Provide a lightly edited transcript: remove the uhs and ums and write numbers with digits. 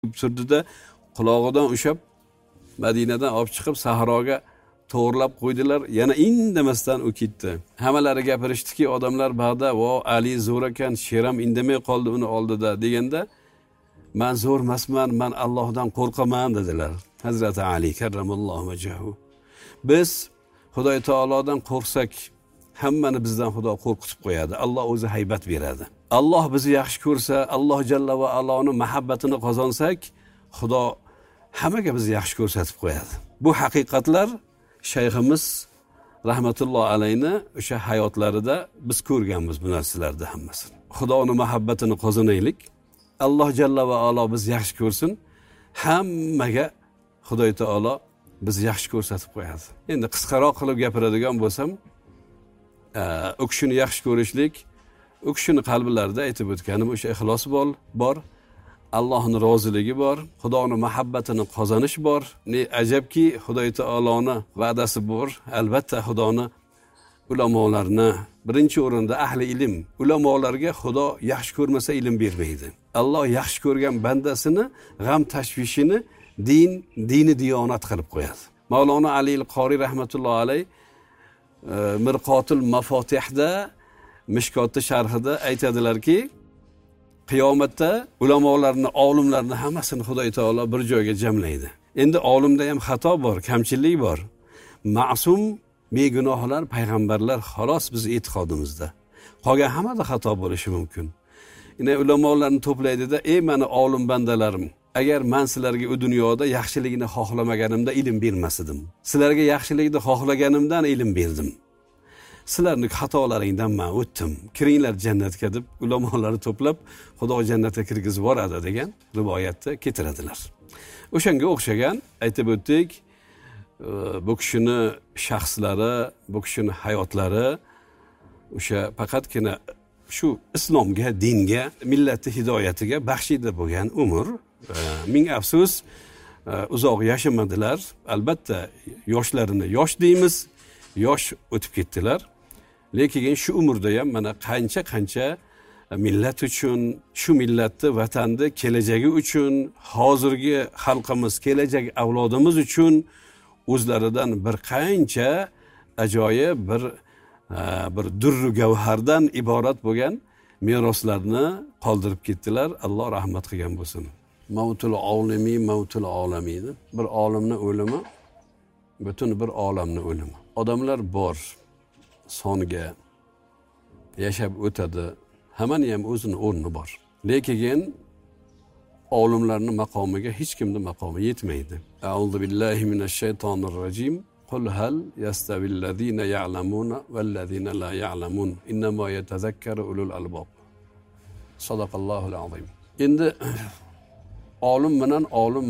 Surdida qulog'idan ushlab Madinadan olib chiqib sahroga to'g'rilab qo'ydilar. Yana indamasdan u ketdi. Hammalari gapirishdiki, odamlar ba'da "Vo, Ali zo'r ekan, sheram indamay qoldi uni oldida" deganda, "Men zo'r emasman, men Allohdan qo'rqaman" dedilar. Hazrati Ali karramallohu vajhahu. Biz Xudo taolodan qo'rqsak, hammani bizdan Xudo qo'rqitib qo'yadi. Alloh o'zi haybat beradi. Alloh bizni yaxshi ko'rsa, Alloh jalla va aloning muhabbatini qozonsak, Xudo hammaga bizni yaxshi ko'rsatib qo'yadi. Bu haqiqatlar shayximiz rahmatulloh alayni o'sha hayotlarida biz ko'rganmiz bu narsalarni hammasini. Xudoning muhabbatini qozonaylik. Alloh jalla va alo bizni yaxshi ko'rsin. Hammaga Xudo taolo bizni yaxshi ko'rsatib qo'yadi. Endi qisqaroq qilib gapiradigan bo'lsam, u kishini yaxshi ko'rishlik, u kishini qalblarida aytib o'tganim o'sha ixlos bor, Allohning roziligi bor, Xudoning muhabbatini qozonish bor. Ne ajabki, Xudo taoloning va'dasi bor. Albatta Xudoning ulamolarni birinchi o'rinda ahli ilm, ulamolarga Xudo yaxshi ko'rmasa ilm bermaydi. Alloh yaxshi ko'rgan bandasini g'am tashvishini dini diyonat qilib qo'yadi. Mavlono Ali al-Qori rahmatullohi alayh Mirqotul Mafatihda Mishkotning sharhida aytadilarki, qiyomatda ulamolarni, olimlarni hammasini Xudo taolo bir joyga jamlaydi. Endi olimda ham xato bor, kamchilik bor. Ma'sum, begunohlar, payg'ambarlar xolos biz e'tiqodimizda. Qolgan hammada xato bo'lishi mumkin. Ina ulamolarni to'playdida, "Ey meni olim bandalarim, agar men sizlarga u dunyoda yaxshiligini xohlamaganimda ilm bermasdim. Sizlarga yaxshilikni xohlaganimdan ilm berdim. Sizlarning xatolaringdan men o'tdim. Kiringlar jannatga" deb ulamolarni to'plab Xudo jannatga kirgizib boradi degan rivoyatni keltiradilar. O'shanga o'xshagan aytib o'tdik, bu kishini shaxslari, bu kishini hayotlari o'sha faqatgina shu islomga, dinga, millatning hidoyatiga baxshida bo'lgan umr. Ming afsus, uzoq yashamadilar. Albatta yoshlarini yosh deymiz, yosh o'tib ketdilar. Lekin shu umrda ham mana qancha millat uchun, shu millatni, vatanni kelajagi uchun, hozirgi xalqimiz, kelajak avlodimiz uchun o'zlaridan bir qancha ajoyib bir durru gavhardan iborat bo'lgan meroslarni qoldirib ketdilar. Alloh rahmat qilgan bo'lsin. Mavtul olimi, mavtul olamiydi. Bir olimning o'limi butun bir olamning o'limi. Odamlar bor, soniga yashab o'tadi. Hammani ham o'zini o'rni bor. Lekin olimlarning maqomiga hech kimning maqomi yetmaydi. A'udhu billahi minash shaytonir rojim. Qul hal yastavillazina ya'lamuna vallazina la ya'lamun. Innama yatazakkaru ulul albab. Sadaqallohul azim. Endi olim bilan olim